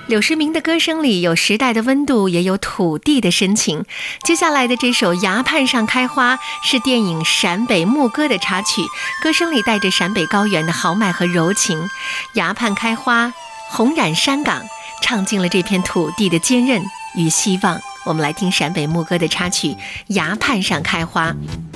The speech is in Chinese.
柳诗明的歌声里有时代的温度，也有土地的深情。接下来的这首《崖畔上开花》是电影《陕北牧歌》的插曲，歌声里带着陕北高原的豪迈和柔情。崖畔开花，红染山岗，唱尽了这片土地的坚韧与希望。我们来听陕北牧歌的插曲《崖畔上开花》。